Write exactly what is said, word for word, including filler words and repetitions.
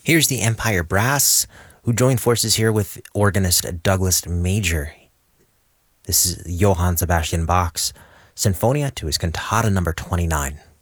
Here's the Empire Brass, who joined forces here with organist Douglas Major. This is Johann Sebastian Bach's Sinfonia to his cantata number twenty-nine.